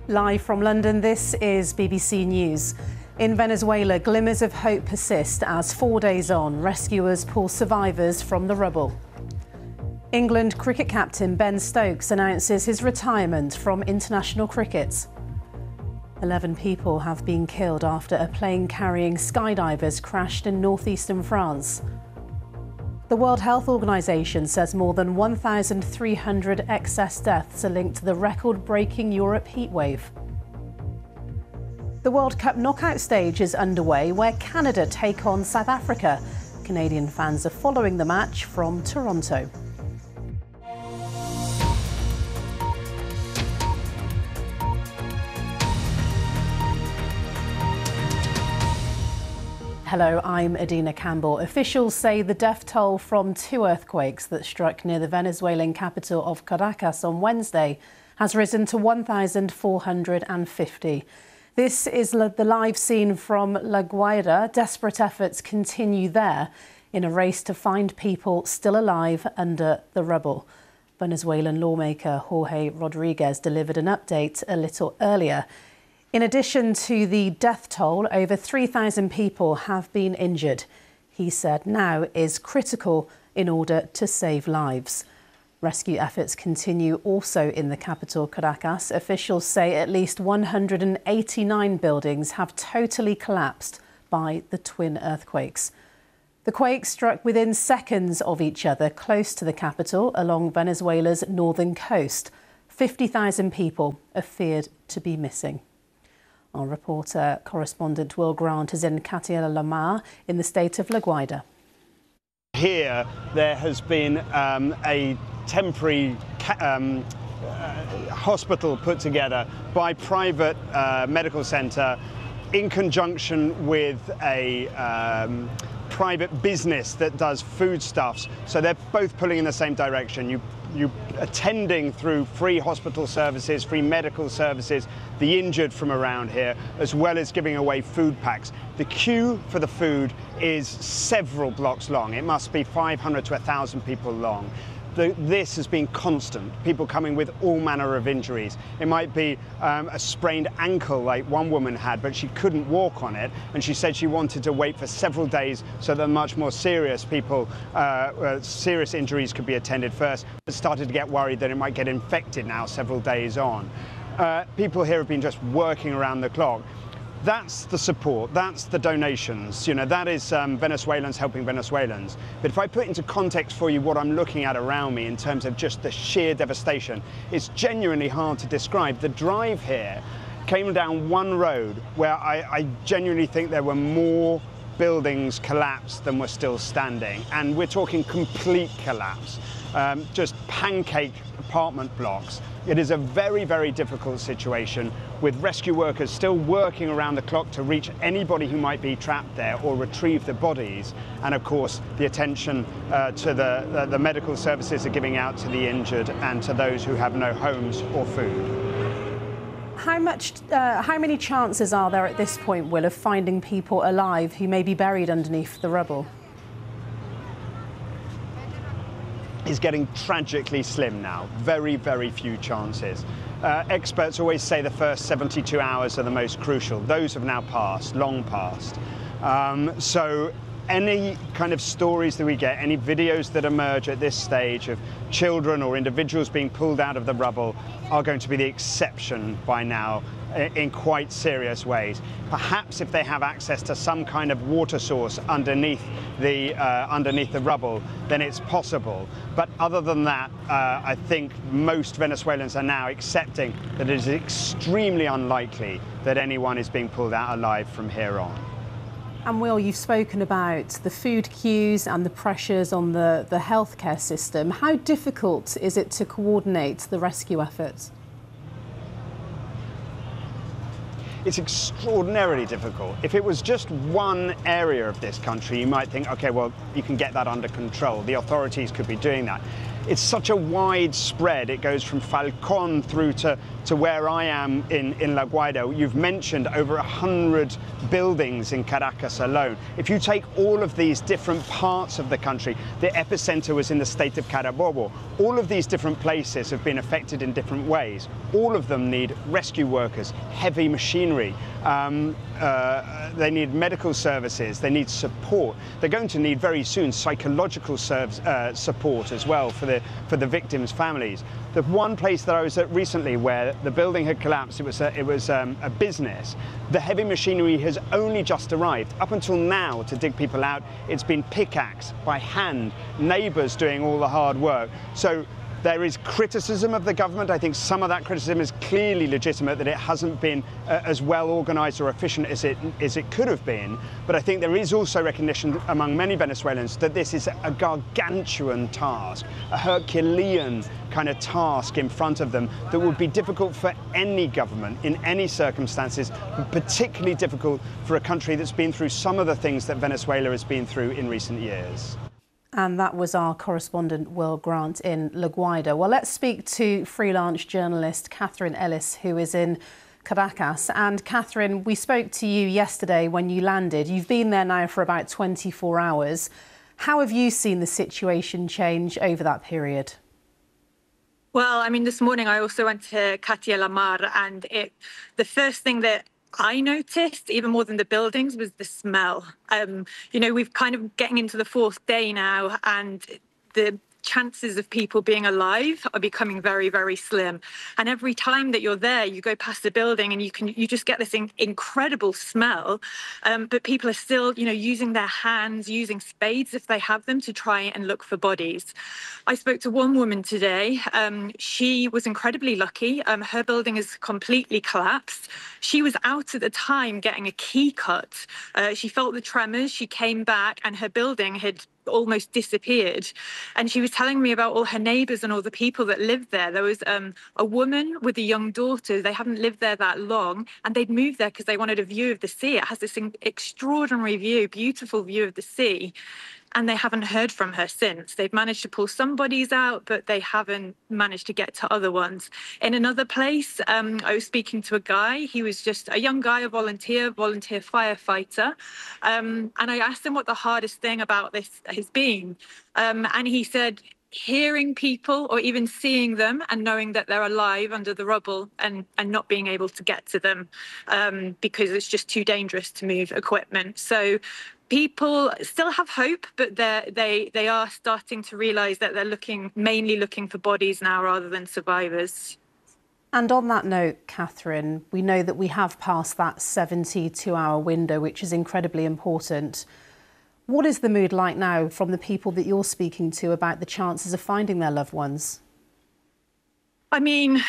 Live from London, this is BBC News. In Venezuela, glimmers of hope persist as 4 days on, rescuers pull survivors from the rubble. England cricket captain Ben Stokes announces his retirement from international cricket. 11 people have been killed after a plane carrying skydivers crashed in northeastern France. The World Health Organization says more than 1,300 excess deaths are linked to the record-breaking Europe heatwave. The World Cup knockout stage is underway, where Canada take on South Africa. Canadian fans are following the match from Toronto. Hello, I'm Adina Campbell. Officials say the death toll from 2 earthquakes that struck near the Venezuelan capital of Caracas on Wednesday has risen to 1,450. This is the live scene from La Guaira. Desperate efforts continue there in a race to find people still alive under the rubble. Venezuelan lawmaker Jorge Rodriguez delivered an update a little earlier. In addition to the death toll, over 3,000 people have been injured. He said now is critical in order to save lives. Rescue efforts continue also in the capital, Caracas. Officials say at least 189 buildings have totally collapsed by the twin earthquakes. The quakes struck within seconds of each other close to the capital along Venezuela's northern coast. 50,000 people are feared to be missing. Our reporter correspondent Will Grant is in Catia-La-Mar in the state of La Guaira. Here there has been a temporary hospital put together by private medical centre in conjunction with a private business that does foodstuffs. So they're both pulling in the same direction. You attending through free hospital services, free medical services, the injured from around here, as well as giving away food packs. The queue for the food is several blocks long. It must be 500 to 1,000 people long. This has been constant, people coming with all manner of injuries. It might be a sprained ankle like one woman had, but she couldn't walk on it, and she said she wanted to wait for several days so that much more serious people, serious injuries could be attended first, but started to get worried that it might get infected now several days on. People here have been just working around the clock. That's the support, that's the donations, you know, that is Venezuelans helping Venezuelans. But if I put into context for you what I'm looking at around me in terms of just the sheer devastation, it's genuinely hard to describe. The drive here came down one road where I genuinely think there were more buildings collapsed than were still standing. And we're talking complete collapse, just pancake apartment blocks. It is a very, very difficult situation with rescue workers still working around the clock to reach anybody who might be trapped there or retrieve the bodies. And of course, the attention to the medical services are giving out to the injured and to those who have no homes or food. How many chances are there at this point, Will, of finding people alive who may be buried underneath the rubble? Is getting tragically slim now. Very, very few chances. Experts always say the first 72 hours are the most crucial. Those have now passed, long passed. So any kind of stories that we get, any videos that emerge at this stage of children or individuals being pulled out of the rubble are going to be the exception by now in quite serious ways. Perhaps if they have access to some kind of water source underneath the rubble, then it's possible. But other than that, I think most Venezuelans are now accepting that it is extremely unlikely that anyone is being pulled out alive from here on. And Will, you've spoken about the food queues and the pressures on the healthcare system. How difficult is it to coordinate the rescue efforts? It's extraordinarily difficult. If it was just one area of this country, you might think, okay, well, you can get that under control. The authorities could be doing that. it's such a wide spread. It goes from Falcón through to where I am in La Guaira. You've mentioned over 100 buildings in Caracas alone. If you take all of these different parts of the country, the epicenter was in the state of Carabobo. All of these different places have been affected in different ways. All of them need rescue workers, heavy machinery. They need medical services. They need support. They're going to need very soon psychological support as well for the victims' families. The one place that I was at recently where the building had collapsed, it was a business. The heavy machinery has only just arrived. Up until now, to dig people out, it's been pickaxe by hand, neighbours doing all the hard work. So there is criticism of the government. I think some of that criticism is clearly legitimate, that it hasn't been as well organised or efficient as it could have been. But I think there is also recognition among many Venezuelans that this is a gargantuan task, a Herculean kind of task in front of them that would be difficult for any government in any circumstances, particularly difficult for a country that's been through some of the things that Venezuela has been through in recent years. And that was our correspondent, Will Grant, in La Guaira. Well, let's speak to freelance journalist Catherine Ellis, who is in Caracas. And Catherine, we spoke to you yesterday when you landed. You've been there now for about 24 hours. How have you seen the situation change over that period? Well, I mean, this morning I also went to Catia La Mar, and the first thing that I noticed, even more than the buildings, was the smell. You know, we've kind of getting into the 4th day now, and the chances of people being alive are becoming very, very slim. And every time that you're there, you go past the building and you just get this incredible smell. But people are still, you know, using their hands, using spades if they have them, to try and look for bodies. I spoke to one woman today. She was incredibly lucky. Her building is completely collapsed. She was out at the time getting a key cut. She felt the tremors. She came back and her building had almost disappeared. And she was telling me about all her neighbours and all the people that lived there. There was a woman with a young daughter. They haven't lived there that long, and they'd moved there because they wanted a view of the sea. It has this extraordinary view, beautiful view of the sea. And they haven't heard from her since. They've managed to pull some bodies out, but they haven't managed to get to other ones. In another place, I was speaking to a guy. He was just a young guy, a volunteer firefighter. And I asked him what the hardest thing about this has been. And he said, hearing people or even seeing them and knowing that they're alive under the rubble and not being able to get to them because it's just too dangerous to move equipment. So people still have hope, but they are starting to realise that they're mainly looking for bodies now rather than survivors. And on that note, Catherine, we know that we have passed that 72-hour window, which is incredibly important. What is the mood like now from the people that you're speaking to about the chances of finding their loved ones? I mean,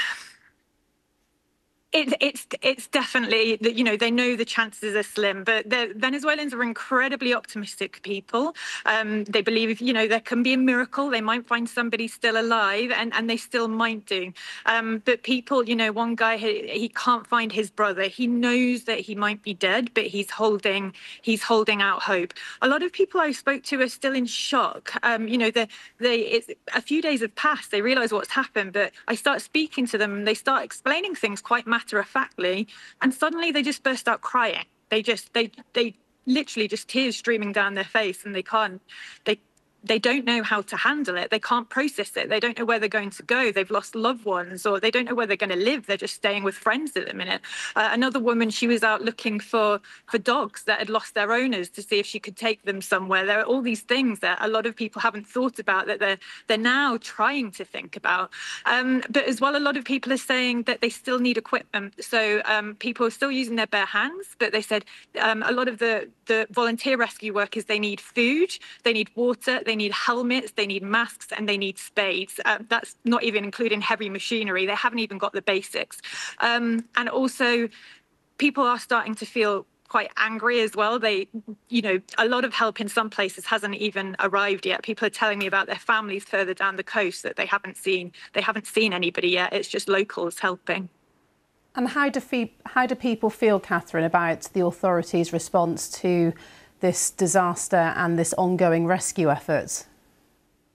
it's definitely that, you know, they know the chances are slim, but the Venezuelans are incredibly optimistic people. They believe, you know, there can be a miracle. They might find somebody still alive, and they still might do. But people, you know, one guy, he can't find his brother. He knows that he might be dead, but he's holding out hope. A lot of people I spoke to are still in shock. You know, a few days have passed. They realise what's happened, but I start speaking to them, and they start explaining things quite matter-of-factly, and suddenly they just burst out crying. They literally just tears streaming down their face, and they don't know how to handle it. They can't process it. They don't know where they're going to go. They've lost loved ones, or they don't know where they're going to live. They're just staying with friends at the minute. Another woman, she was out looking for dogs that had lost their owners to see if she could take them somewhere. There are all these things that a lot of people haven't thought about, that they're now trying to think about. But as well, a lot of people are saying that they still need equipment. So people are still using their bare hands, but they said a lot of the volunteer rescue workers, they need food, they need water, they need helmets, they need masks, and they need spades. That's not even including heavy machinery. They haven't even got the basics. And also, people are starting to feel quite angry as well. You know, a lot of help in some places hasn't even arrived yet. People are telling me about their families further down the coast that they haven't seen anybody yet. It's just locals helping. And how do people feel, Catherine, about the authorities' response to this disaster and this ongoing rescue effort?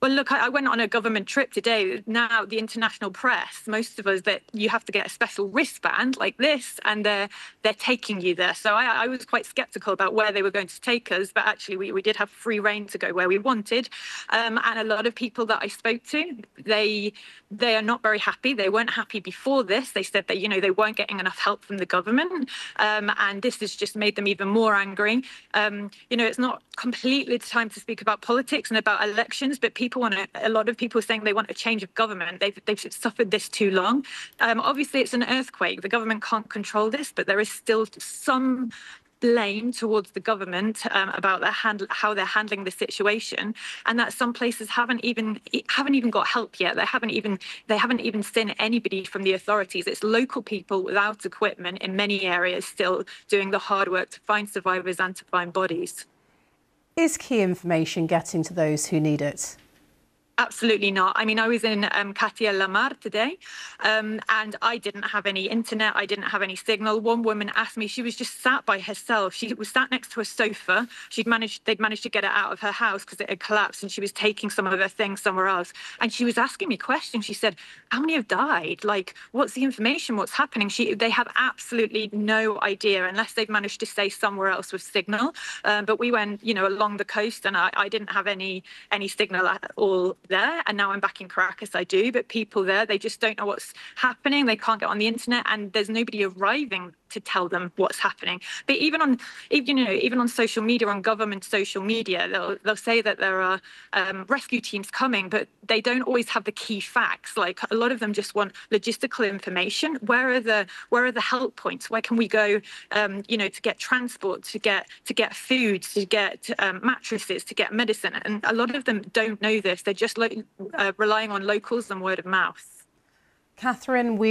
Well, look, I went on a government trip today. Now, the international press, most of us, that you have to get a special wristband like this, and they're taking you there. So I was quite sceptical about where they were going to take us, but actually we did have free reign to go where we wanted. And a lot of people that I spoke to, they are not very happy. They weren't happy before this. They said that, they weren't getting enough help from the government. And this has just made them even more angry. It's not completely the time to speak about politics and about elections, but a lot of people are saying they want a change of government. They've suffered this too long. Obviously, it's an earthquake. The government can't control this, but there is still some blame towards the government about how they're handling the situation, and that some places haven't even got help yet. They haven't even seen anybody from the authorities. It's local people without equipment in many areas still doing the hard work to find survivors and to find bodies. Is key information getting to those who need it? Absolutely not. I mean, I was in Katia La Mar today, and I didn't have any internet. I didn't have any signal. One woman asked me, she was just sat by herself. She was sat next to a sofa. They'd managed to get her out of her house because it had collapsed, and she was taking some of her things somewhere else. And she was asking me questions. She said, how many have died? Like, what's the information? What's happening? They have absolutely no idea unless they've managed to stay somewhere else with signal. But we went, along the coast, and I didn't have any signal at all there, and now I'm back in Caracas. I do, but people there, they just don't know what's happening. They can't get on the internet, and there's nobody arriving to tell them what's happening. But even on social media, on government social media, they'll say that there are rescue teams coming, but they don't always have the key facts. Like, a lot of them just want logistical information. Where are the help points? Where can we go? To get transport, to get food, to get mattresses, to get medicine. And a lot of them don't know this. They're just relying on locals and word of mouth. Catherine,